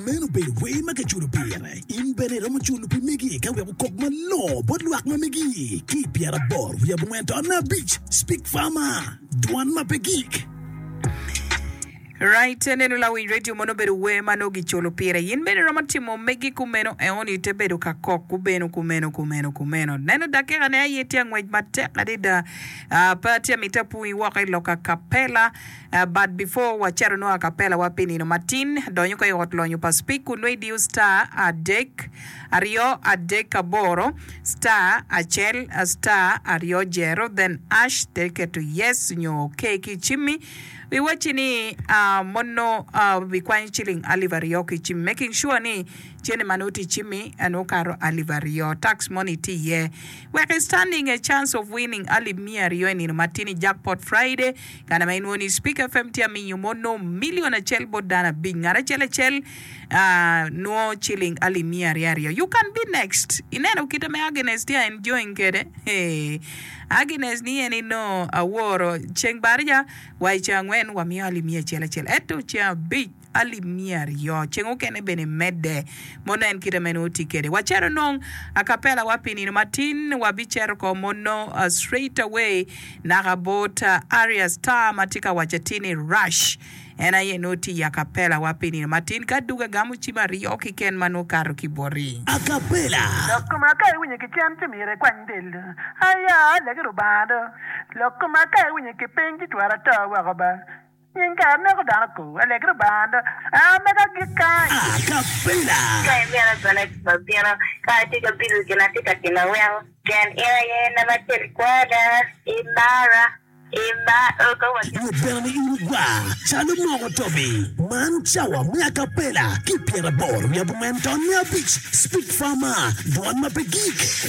meno be we makachulu pire in bere romo chulu pi megi ka we kok malo bod luak ma megi ki piara bor we went on a beach speak farmer duan ma pegik. Right, neno la wi radio mono bedo we mano gi cholo pire yin bedo romatimo megi kumeno e oni te bedo ka kok kumeno neno dakika ne ayeti angwej matek adida patia mitapui waka loka kapela but before wachero no kapela wapini no Martin donyo ko yot lonyo pa speak kunwe diu star adek ario adek aboro star achel star ario jero then ash take it to yes nyo keki chimi we watching mono vikwan chilling alivario kichim making sure ni jene manuti chimi anokaro alivario tax money ti ye we're standing a chance of winning alimiario in Martini jackpot Friday kana mainwoni speak FM tia minyu mono million achel bodana bingara chel no chilling alimiario you can be next ineno kita me Agnes tia enjoying kede hey Agnes ni eni no aworo cheng barja waichangwen wamio alimia chel eto chia big alimiario chengo kene bene mede mono en kita menuti kede wachero nong akapela wapini Martin wabichero ko mono straight away nakabota area star matika wachatini rush ena ye noti ya kapela wapini Martin kaduga gamu chima rioki ken mano karo kibori Acapella Lokumaka winye kichanti mire kwandil aya legero bado Lokumaka winye kipengi twara tawa goba Yinka meko danako legero bado mega gikai Acapella Mira con el katika bilu kinatika kilaweo Ken area na matirkwada imara Berni Uruguay, Chalo Toby, Man Chawa, Mia Capella, Keep Piera Bor, we have went on your beach, speak farmer, Duan Mapegik.